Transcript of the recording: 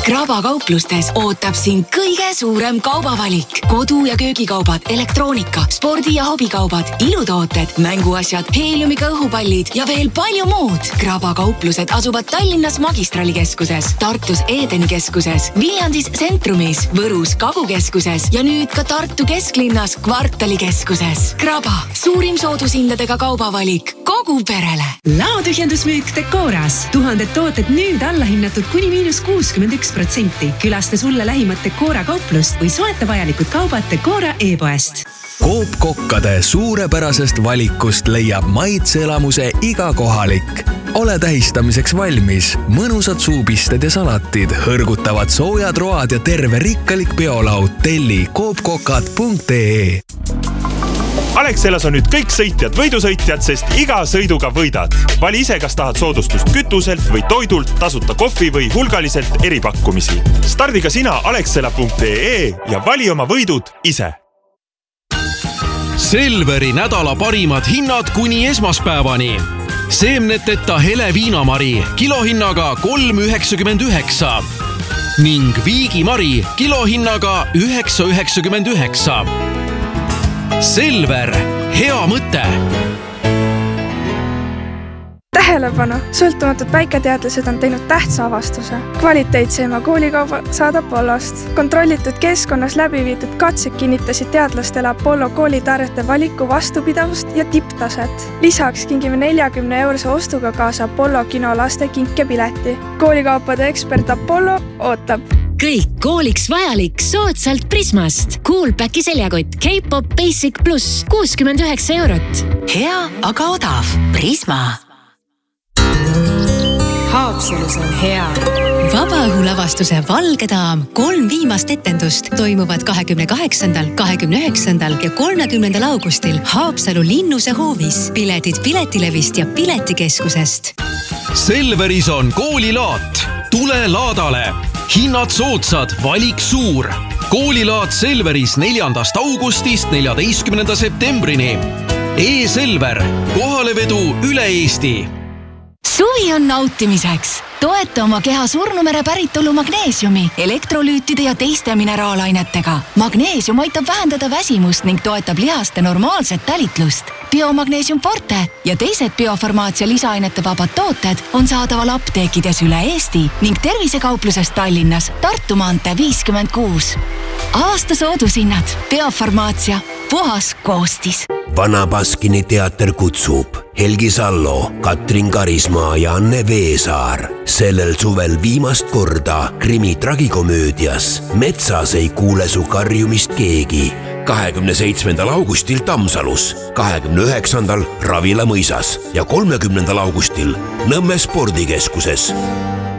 Kraba kauplustes ootab sind kõige suurem kaubavalik. Kodu- ja köögikaubad, elektroonika, spordi- ja hobikaubad, ilutooted, mänguasjad, heeliumiga õhupallid ja veel palju muud. Kraba kauplused asuvad Tallinnas Magistralikeskuses, Tartus Edeni keskuses, Viljandis Centrumis, Võrus Kagukeskuses ja nüüd ka Tartu kesklinnas Kvartalikeskuses. Kraba, suurim soodushindadega kaubavalik kogu perele. Laotühjendusmüük Decoras. 1000 tooted nüüd allahinnatud kuni -61%. Külasta sulle lähimat Decora kauplust või soeta vajalikud kaubad Decora e-poest. Coop kokkade suurepärasest valikust leiab maitseelamuse iga kohalik. Ole tähistamiseks valmis. Mõnusad suupisted ja salatid, hõrgutavad soojad road ja terve rikkalik peolaud. Telli coopkokad.ee. Alexelas on nüüd kõik sõitjad võidusõitjad, sest iga sõiduga võidad. Vali ise, kas tahad soodustust kütuselt või toidult, tasuta kohvi või hulgaliselt eripakkumisi. Stardiga sina alexela.ee ja vali oma võidud ise. Selveri nädala parimad hinnad kuni esmaspäevani. Seemneteta hele viinamari kilohinnaga 3,99 ning viigimari kilohinnaga 9,99. Selver, hea mõte! Tähelepanu! Sõltumatud väiketeadlased on teinud tähtsa avastuse. Kvaliteetseima koolikauba saada Apollost. Kontrollitud keskkonnas läbi viidud katsed kinnitasid teadlastele Apollo koolitarjete valiku vastupidavust ja tipptaset. Lisaks kingime 40-eurose ostuga kaasa Apollo kino laste kinkepileti. Koolikaupade ekspert Apollo ootab. Kõik kooliks vajalik soodsalt Prismast. Coolpacki seljakott K-Pop Basic Plus 69 eurot. Hea, aga odav. Prisma. Haapsalus on hea. Vabaõhulavastuse Valge daam 3 viimast etendust toimuvad 28., 29. ja 30. augustil Haapsalu Linnuse hoovis. Piletid Piletilevist ja Piletikeskusest. Selveris on koolilaat. Tule laadale. Hinnad soodsad, valik suur. Koolilaat Selveris 4. augustist 14. septembrini. E-Selver, kohalevedu üle Eesti. Suvi on nautimiseks. Toeta oma keha Surnumere päritolu magneesiumi, elektrolüütide ja teiste mineraalainetega. Magneesium aitab vähendada väsimust ning toetab lihaste normaalset talitlust. Biomagneesium Forte ja teised biofarmaatsia lisaainete vabad tooted on saadaval apteekides üle Eesti ning tervisekaupluses Tallinnas Tartu maantee 56. Aasta soodushinnad. Biofarmaatsia. Puhas koostis. Vana Baskini teater kutsub Helgi Sallo, Katrin Karismaa ja Anne Veesaar. Sellel suvel viimast korda krimi tragikomöödias Metsas ei kuule su karjumist keegi. 27. augustil Tammsalus, 29. Ravila mõisas ja 30. augustil Nõmme spordikeskuses.